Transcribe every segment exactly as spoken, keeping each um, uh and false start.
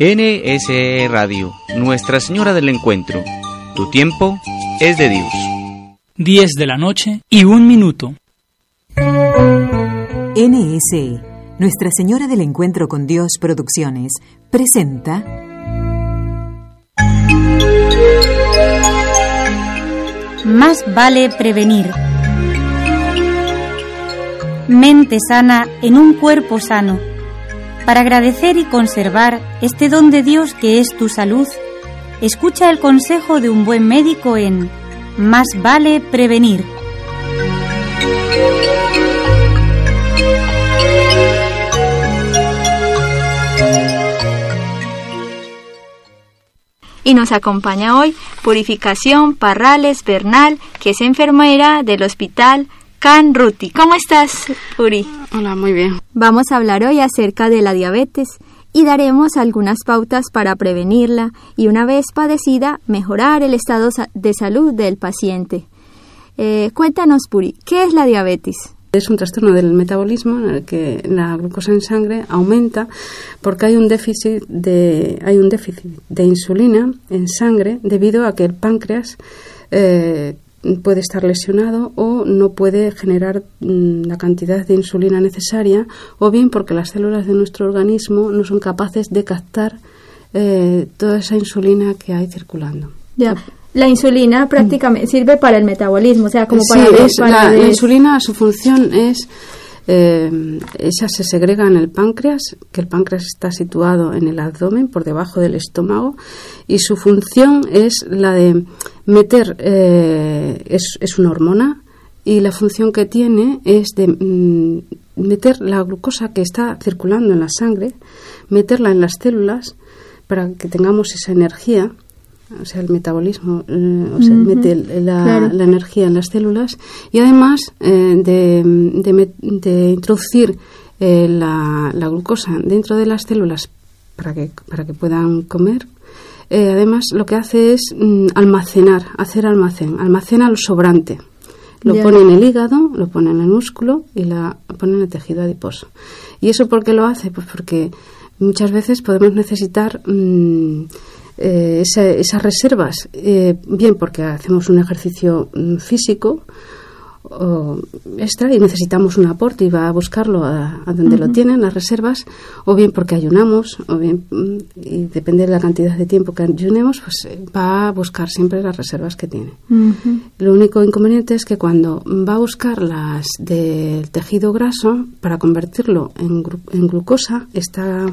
N S E Radio, Nuestra Señora del Encuentro. Tu tiempo es de Dios. diez de la noche y un minuto. N S E, Nuestra Señora del Encuentro con Dios Producciones, presenta... Más vale prevenir. Mente sana en un cuerpo sano. Para agradecer y conservar este don de Dios que es tu salud, escucha el consejo de un buen médico en Más vale prevenir. Y nos acompaña hoy Purificación Parrales Bernal, que es enfermera del Hospital Can Ruti. ¿Cómo estás, Puri? Hola, muy bien. Vamos a hablar hoy acerca de la diabetes y daremos algunas pautas para prevenirla y, una vez padecida, mejorar el estado de salud del paciente. Eh, cuéntanos, Puri, ¿qué es la diabetes? Es un trastorno del metabolismo en el que la glucosa en sangre aumenta porque hay un déficit de hay un déficit de insulina en sangre debido a que el páncreas eh, puede estar lesionado o no puede generar mm, la cantidad de insulina necesaria, o bien porque las células de nuestro organismo no son capaces de captar eh, toda esa insulina que hay circulando. Ya. La insulina prácticamente sirve para el metabolismo, o sea, como sí, para... Es, para la, des... la insulina, su función es, eh, esa se segrega en el páncreas, que el páncreas está situado en el abdomen, por debajo del estómago, y su función es la de meter, eh, es, es una hormona, y la función que tiene es de mm, meter la glucosa que está circulando en la sangre, meterla en las células para que tengamos esa energía. O sea, el metabolismo, eh, o sea, uh-huh. mete la, claro. la energía en las células, y además eh, de, de, de introducir eh, la, la glucosa dentro de las células para que, para que puedan comer, eh, además lo que hace es mm, almacenar, hacer almacén, almacena lo sobrante. Lo yeah. pone en el hígado, lo pone en el músculo y la pone en el tejido adiposo. ¿Y eso por qué lo hace? Pues porque muchas veces podemos necesitar... Mmm, Eh, esa, esas reservas, eh, bien porque hacemos un ejercicio mm, físico o extra y necesitamos un aporte y va a buscarlo a, a donde uh-huh. lo tienen las reservas, o bien porque ayunamos, o bien mm, y depende de la cantidad de tiempo que ayunemos, pues eh, va a buscar siempre las reservas que tiene. Uh-huh. Lo único inconveniente es que cuando va a buscar las del tejido graso para convertirlo en, glu- en glucosa, esta,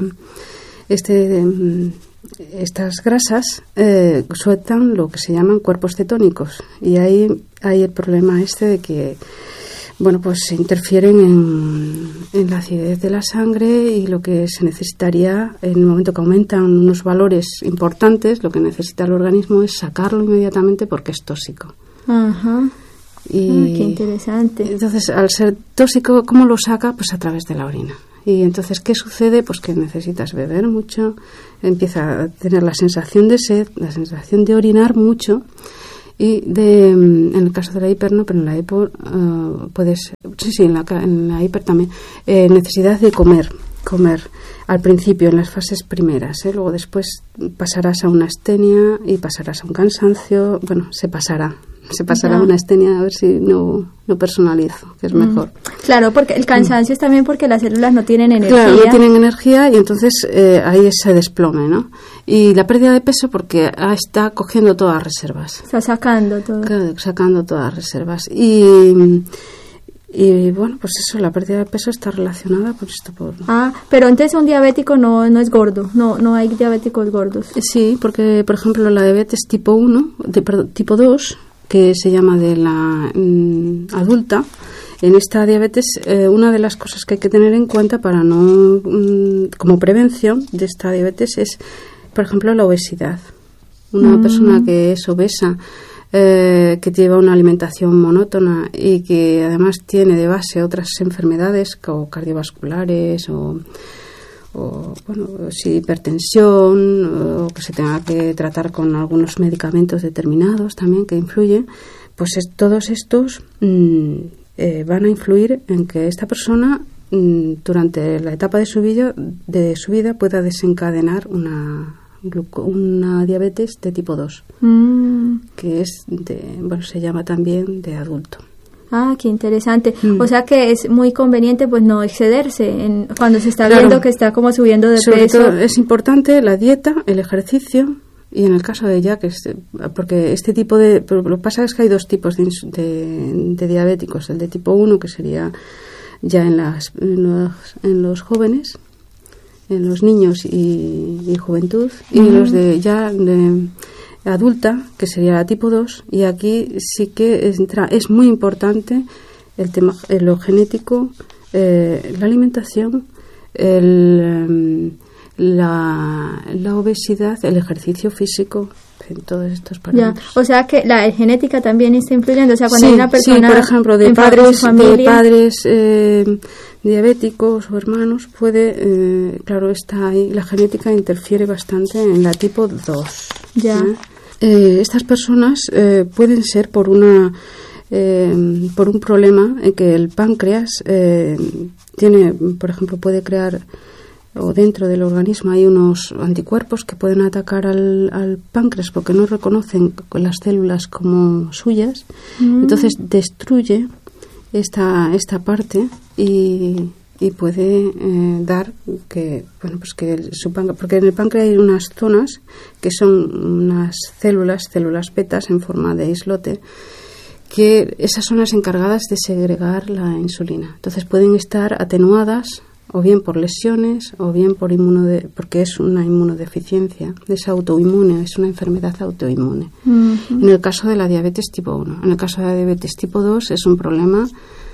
este mm, estas grasas eh, sueltan lo que se llaman cuerpos cetónicos, y ahí hay el problema este de que bueno pues interfieren en, en la acidez de la sangre, y lo que se necesitaría en el momento que aumentan unos valores importantes, lo que necesita el organismo es sacarlo inmediatamente porque es tóxico. Ajá. Y ah, qué interesante. Entonces, al ser tóxico, ¿cómo lo saca? Pues a través de la orina. Y entonces, ¿qué sucede? Pues que necesitas beber mucho, empieza a tener la sensación de sed, la sensación de orinar mucho, y de, en el caso de la hiper no, pero en la hipo uh, puedes, sí, sí, en la, en la hiper también, eh, necesidad de comer, comer al principio, en las fases primeras, ¿eh? Luego después pasarás a una astenia y pasarás a un cansancio, bueno, se pasará. Se pasará no. una astenia, a ver si no, no personalizo, que es mejor. Claro, porque el cansancio mm. es también porque las células no tienen energía. Claro, no tienen energía, y entonces eh, ahí ese desplome, ¿no? Y la pérdida de peso porque ah, está cogiendo todas las reservas. Está sacando todo. Claro, sacando todas las reservas. Y, y bueno, pues eso, la pérdida de peso está relacionada por esto. Por... Ah, pero entonces un diabético no, no es gordo, no, no hay diabéticos gordos. Sí, porque por ejemplo la diabetes tipo uno, de, perdón, tipo dos... que se llama de la mm, adulta, en esta diabetes eh, una de las cosas que hay que tener en cuenta para no mm, como prevención de esta diabetes es, por ejemplo, la obesidad. Una mm. persona que es obesa, eh, que lleva una alimentación monótona y que además tiene de base otras enfermedades como cardiovasculares o o bueno, si hipertensión, o que se tenga que tratar con algunos medicamentos determinados también que influyen, pues es, todos estos mmm, eh, van a influir en que esta persona durante la etapa de su vida, de su vida pueda desencadenar una, una diabetes de tipo dos, mm. que es de, bueno, se llama también de adulto. Ah, qué interesante. Mm. O sea que es muy conveniente pues no excederse en, cuando se está Claro. viendo que está como subiendo de Sobre peso. todo es importante la dieta, el ejercicio, y en el caso de ella, que es, porque este tipo de... Lo que pasa es que hay dos tipos de, de, de diabéticos. El de tipo uno, que sería ya en, las, en, los, en los jóvenes, en los niños y, y juventud, y Mm. los de ya de adulta, que sería la tipo dos, y aquí sí que entra, es muy importante el tema, lo genético, eh, la alimentación, el... La, la obesidad, el ejercicio físico, en todos estos parámetros. Ya, o sea que la genética también está influyendo, o sea, cuando Sí, hay una persona, sí, por ejemplo, de en padres, su familia, de padres eh, diabéticos o hermanos, puede, eh, claro, está ahí, la genética interfiere bastante en la tipo dos. Ya. ¿eh? Eh, estas personas eh, pueden ser por una eh, por un problema en que el páncreas eh, tiene, por ejemplo, puede crear, o dentro del organismo hay unos anticuerpos que pueden atacar al, al páncreas porque no reconocen las células como suyas, mm. entonces destruye esta esta parte y, y puede eh, dar que bueno pues que el, su páncreas, porque en el páncreas hay unas zonas que son unas células células betas en forma de islote, que esas son las encargadas de segregar la insulina. Entonces pueden estar atenuadas o bien por lesiones o bien por inmunode- porque es una inmunodeficiencia, es autoinmune, es una enfermedad autoinmune. Uh-huh. En el caso de la diabetes tipo uno. En el caso de la diabetes tipo dos es un problema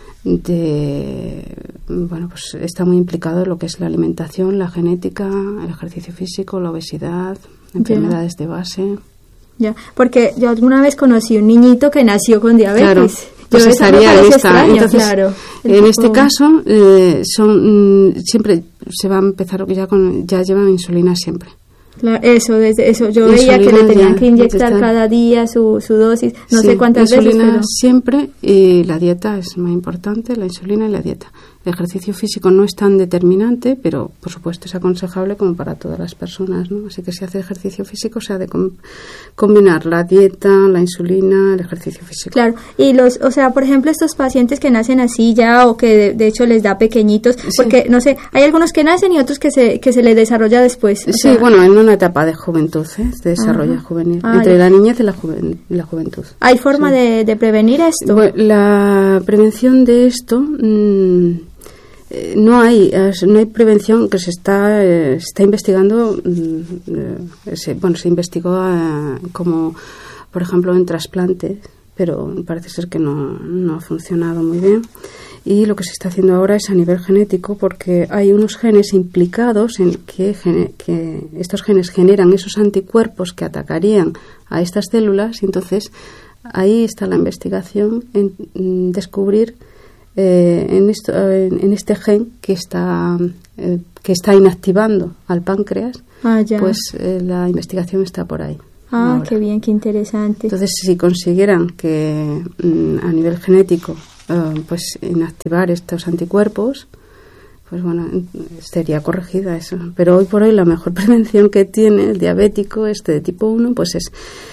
de, bueno, pues está muy implicado en lo que es la alimentación, la genética, el ejercicio físico, la obesidad, enfermedades yeah. de base. Ya, porque yo alguna vez conocí un niñito que nació con diabetes. Claro. Pues yo estaría en esta. Extraño, Entonces, claro, en tipo... este caso, eh, son mm, siempre se va a empezar ya con ya llevan insulina siempre. Claro, eso, desde eso. Yo insulina veía que le tenían ya, que inyectar cada día su, su dosis, no sí, sé cuántas insulina veces. Pero... siempre, y la dieta es muy importante, la insulina y la dieta. El ejercicio físico no es tan determinante, pero por supuesto es aconsejable como para todas las personas, ¿no? Así que si hace ejercicio físico, se ha de com- combinar la dieta, la insulina, el ejercicio físico. Claro, y los, o sea, por ejemplo, estos pacientes que nacen así ya o que de, de hecho les da pequeñitos, sí. porque no sé, hay algunos que nacen y otros que se que se les desarrolla después. Sí, sea, bueno, en una etapa de juventud, ¿eh? Se desarrolla Ajá. juvenil, ah, entre ya. la niñez y la, juven, la juventud. ¿Hay forma sí. de, de prevenir esto? Bueno, la prevención de esto... Mmm, Eh, no hay no hay prevención, que se está eh, está investigando eh, se, bueno se investigó eh, como por ejemplo en trasplantes, pero parece ser que no, no ha funcionado muy bien, y lo que se está haciendo ahora es a nivel genético, porque hay unos genes implicados en que, que estos genes generan esos anticuerpos que atacarían a estas células, y entonces ahí está la investigación en, en descubrir Eh, en, esto, en, en este gen que está eh, que está inactivando al páncreas, ah, ya. pues eh, la investigación está por ahí. Ah, ahora. Qué bien, qué interesante. Entonces, si consiguieran que mm, a nivel genético eh, pues inactivar estos anticuerpos, pues bueno, sería corregida eso. Pero hoy por hoy la mejor prevención que tiene el diabético este de tipo uno, pues es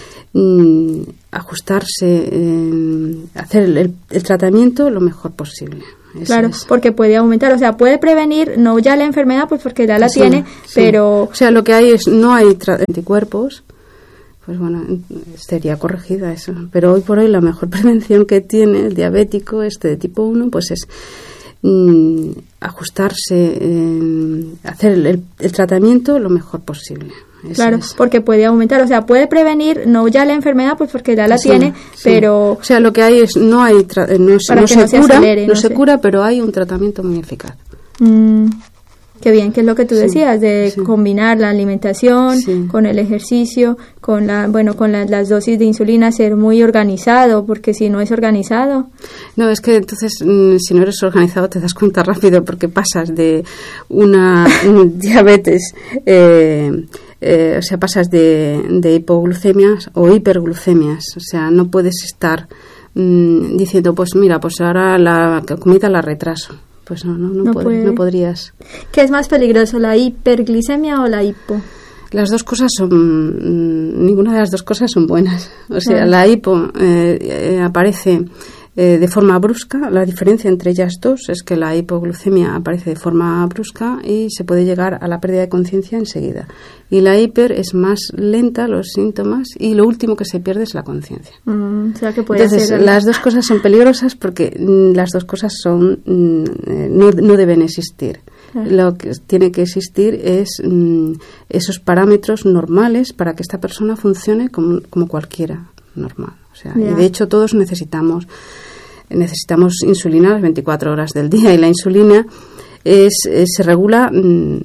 ajustarse, eh, hacer el, el, el tratamiento lo mejor posible. Eso claro, es. Porque puede aumentar, o sea, puede prevenir, no ya la enfermedad, pues porque ya la sí, tiene, sí. pero... O sea, lo que hay es, no hay tra- anticuerpos, pues bueno, sería corregida eso. Pero hoy por hoy la mejor prevención que tiene el diabético este de tipo uno, pues es mm, ajustarse, eh, hacer el, el, el tratamiento lo mejor posible. Eso claro, es. Porque puede aumentar, o sea, puede prevenir, no ya la enfermedad, pues porque ya la sí, tiene, sí. pero... O sea, lo que hay es, no hay, tra- no, no, se, no se cura, acelere, no, no se cura, pero hay un tratamiento muy eficaz. Mm, qué bien, que es lo que tú sí, decías, de sí. combinar la alimentación sí. con el ejercicio, con la, bueno, con la, las dosis de insulina, ser muy organizado, porque si no es organizado... No, es que entonces, si no eres organizado te das cuenta rápido, porque pasas de una un diabetes... Eh, Eh, o sea, pasas de, de hipoglucemias o hiperglucemias, o sea, no puedes estar mmm, diciendo, pues mira, pues ahora la comida la retraso, pues no, no, no, No pod- puede. no podrías. ¿Qué es más peligroso, la hiperglicemia o la hipo? Las dos cosas son, mm, ninguna de las dos cosas son buenas. O sea, Claro. la hipo eh, eh, aparece eh, de forma brusca. La diferencia entre ellas dos es que la hipoglucemia aparece de forma brusca y se puede llegar a la pérdida de conciencia enseguida. Y la hiper es más lenta, los síntomas, y lo último que se pierde es la conciencia. Mm, o sea que puede Entonces, ser... las dos cosas son peligrosas porque mm, las dos cosas son mm, eh, no, no deben existir. Claro. Lo que tiene que existir es mm, esos parámetros normales para que esta persona funcione como, como cualquiera normal. O sea, Ya. y de hecho todos necesitamos necesitamos insulina las veinticuatro horas del día, y la insulina es, es- se regula mm,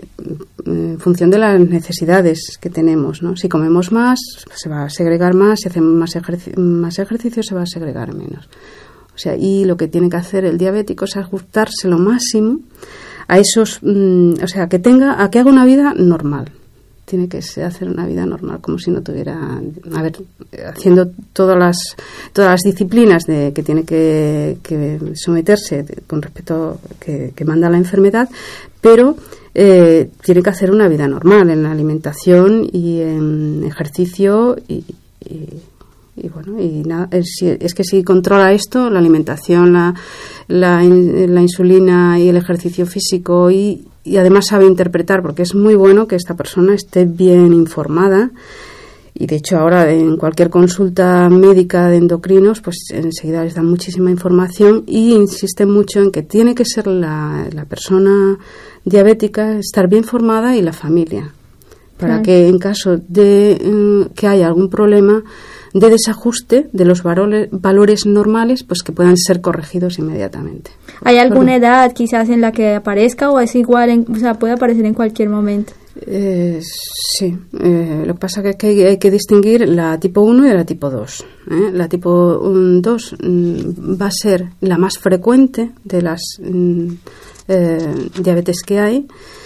en función de las necesidades que tenemos, ¿no? Si comemos más, se va a segregar más; si hacemos más, ejerci- más ejercicio, se va a segregar menos. O sea, y lo que tiene que hacer el diabético es ajustarse lo máximo a esos, mm, o sea, que tenga, a que haga una vida normal. Tiene que se- hacer una vida normal, como si no tuviera, a ver, haciendo todas las todas las disciplinas de que tiene que, que someterse de- con respecto que, que manda la enfermedad, pero eh, tiene que hacer una vida normal en la alimentación y en ejercicio y, y y bueno, y nada, es, si- es que si controla esto, la alimentación, la, la, in- la insulina y el ejercicio físico, y, y además sabe interpretar, porque es muy bueno que esta persona esté bien informada. Y de hecho ahora en cualquier consulta médica de endocrinos, pues enseguida les dan muchísima información, y insisten mucho en que tiene que ser la, la persona diabética, estar bien formada, y la familia, para Claro. que en caso de mm, que haya algún problema de desajuste de los valores, valores normales, pues que puedan ser corregidos inmediatamente. ¿Hay alguna Perdón. edad quizás en la que aparezca, o es igual, en, o sea, puede aparecer en cualquier momento? Eh, sí, eh, lo que pasa es que hay, hay que distinguir la tipo uno y la tipo dos. ¿eh? La tipo um, dos mm, va a ser la más frecuente de las mm, eh, diabetes que hay,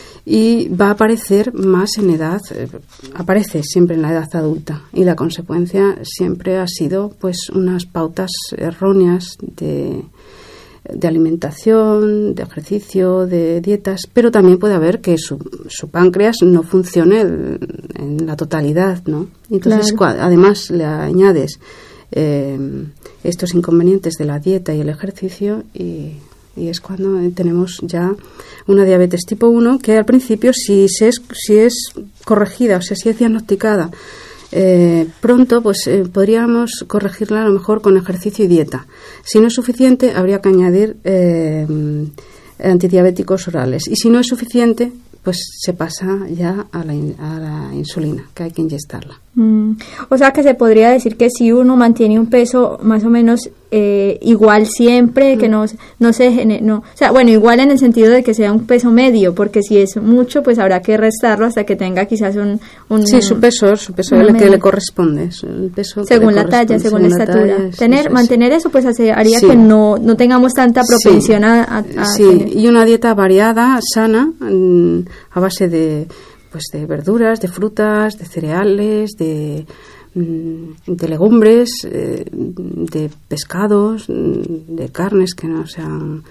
y va a aparecer más en edad, eh, aparece siempre en la edad adulta, y la consecuencia siempre ha sido pues unas pautas erróneas de, de alimentación, de ejercicio, de dietas, pero también puede haber que su, su páncreas no funcione en la totalidad, ¿no? Entonces, Claro. cua- además le añades eh, estos inconvenientes de la dieta y el ejercicio, y y es cuando eh, tenemos ya una diabetes tipo uno, que al principio, si, se es, si es corregida, o sea, si es diagnosticada eh, pronto, pues eh, podríamos corregirla a lo mejor con ejercicio y dieta. Si no es suficiente, habría que añadir eh, antidiabéticos orales, y si no es suficiente, pues se pasa ya a la, in- a la insulina, que hay que inyectarla. Mm, o sea que se podría decir que si uno mantiene un peso más o menos eh, igual siempre, que no, no se gene- no, o sea, bueno, igual en el sentido de que sea un peso medio, porque si es mucho, pues habrá que restarlo hasta que tenga quizás un... un Sí, su peso, su peso una el que media. le corresponde, es el peso que Según le la talla, corresponde, según la estatura. talla, es- Tener, eso es. mantener eso, pues hace- haría Sí. que no, no tengamos tanta propensión Sí. a, a, a Sí, tener- y una dieta variada, sana, mm, a base de pues de verduras, de frutas, de cereales, de mm, de legumbres, eh, de pescados, mm, de carnes que no sean